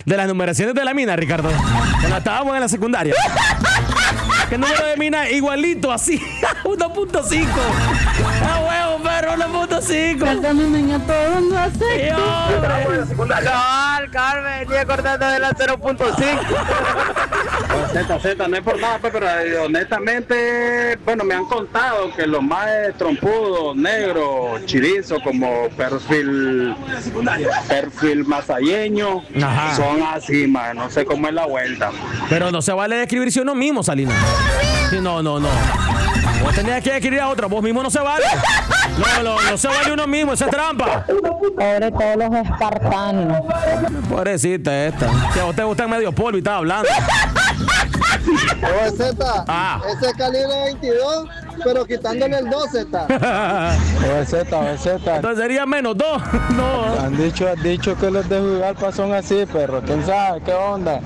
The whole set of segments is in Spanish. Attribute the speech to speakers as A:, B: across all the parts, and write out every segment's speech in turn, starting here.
A: de las numeraciones de la mina, Ricardo. Cuando estábamos en la secundaria. ¿Qué número de mina? Igualito, así. 1.5. ¡Ah, huevo, perro! 1.5.
B: Cálgame, niña, todo no hace.
C: Cabal, venía cortando de la 0.5.
D: Z, no es por nada, pero honestamente, bueno, me han contado que los más trompudos, negros, chirizos, como perfil masayeño,
A: Ajá.
D: son así, man, no sé cómo es la vuelta.
A: Pero no se vale describirse uno mismo, Salina. Sí, no. Vos tenías que describir a otro. Vos mismo no se vale. No se vale uno mismo. Esa es trampa.
B: Pobre todos los espartanos.
A: Pobrecita esta. Que a usted gusta en medio polvo y estaba hablando.
E: Oye, Z, ese es calibre 22, pero quitándole el 2, Z.
F: Oye, Z.
A: Entonces sería menos 2. No.
F: Han dicho que los de Juigalpa son así, perro. ¿Quién sabe? ¿Qué onda?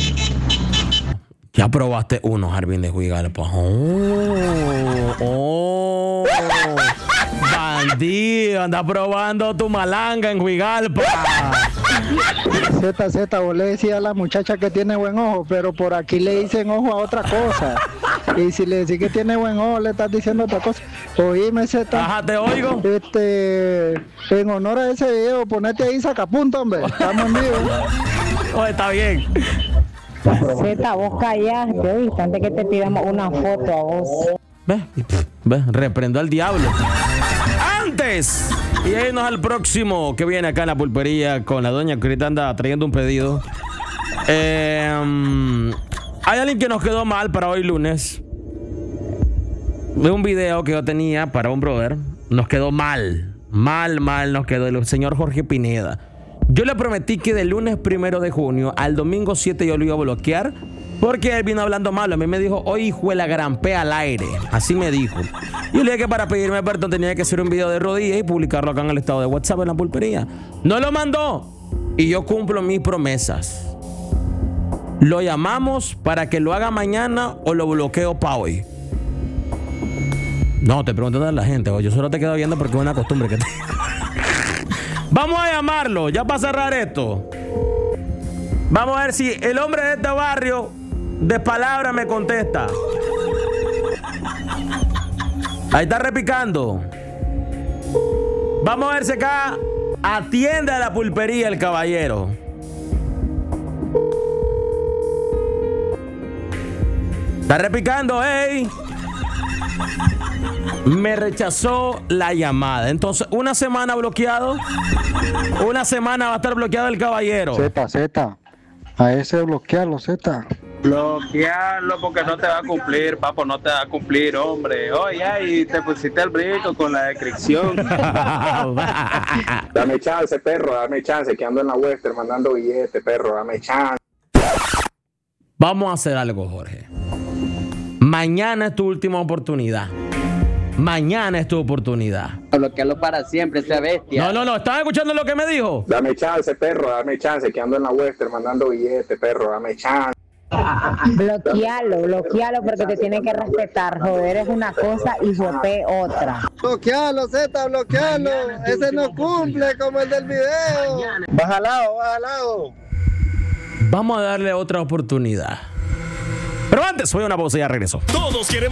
A: Ya probaste uno, Jarvin, de Juigalpa. Oh. Bandido, anda probando tu malanga en Juigalpa.
F: Z, vos le decías a la muchacha que tiene buen ojo, pero por aquí le dicen ojo a otra cosa. Y si le decís que tiene buen ojo, le estás diciendo otra cosa. Oíme, Z.
A: Ajá, te oigo.
F: En honor a ese video, ponete ahí sacapunto, hombre. Estamos en vivo.
A: Oh, está bien.
B: Z, vos callaste, ¿oíste? Antes que te pidamos una foto a vos.
A: Ve, reprendo al diablo. Antes, y irnos al próximo que viene acá en la pulpería con la doña que ahorita anda trayendo un pedido. Hay alguien que nos quedó mal para hoy lunes. De un video que yo tenía para un brother. Nos quedó mal nos quedó el señor Jorge Pineda. Yo le prometí que del lunes 1 de junio al domingo 7 yo lo iba a bloquear porque él vino hablando malo. A mí me dijo, hoy hijo de la gran P al aire. Así me dijo. Y yo le dije que para pedirme perdón tenía que hacer un video de rodillas y publicarlo acá en el estado de WhatsApp en la pulpería. No lo mandó. Y yo cumplo mis promesas. Lo llamamos para que lo haga mañana o lo bloqueo para hoy. No, te pregunto a la gente. Yo solo te quedo viendo porque es una costumbre que tengo. Vamos a llamarlo, ya para cerrar esto. Vamos a ver si el hombre de este barrio de palabra me contesta. Ahí está repicando. Vamos a ver si acá atiende a la pulpería el caballero. Está repicando, ey. Me rechazó la llamada. Entonces, una semana bloqueado. Una semana va a estar bloqueado el caballero.
F: Z. A ese bloquearlo, Z.
D: Bloquearlo porque no te va a cumplir, papo, no te va a cumplir, hombre. Oye, y te pusiste el brinco con la descripción. Dame chance, perro, dame chance, que ando en la Western mandando billetes, perro, dame chance.
A: Vamos a hacer algo, Jorge. Mañana es tu última oportunidad. Mañana es tu oportunidad.
C: Bloquearlo para siempre, esa bestia.
A: No. ¿Están escuchando lo que me dijo?
D: Dame chance, perro, dame chance, que ando en la Western mandando billetes, perro, dame chance.
B: Bloquealo porque te tiene que respetar. Joder es una cosa y Jope otra.
E: Bloquealo, Z, bloquealo. Ese no cumple como el del video.
F: Baja al lado.
A: Vamos a darle otra oportunidad. Pero antes, voy a una pausa y ya regreso.
G: Todos queremos